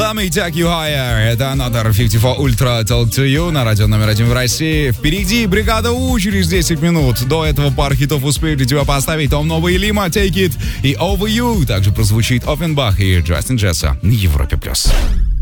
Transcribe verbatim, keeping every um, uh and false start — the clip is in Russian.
Let me take you higher. Это Another пятьдесят четыре Ultra Talk to You на радио номер один в России. Впереди бригада У через десять минут. До этого пар хитов успеют для тебя поставить. Том новый Лима, Take It и Over You. Также прозвучит Offenbach и Justin Jessa на Европе+.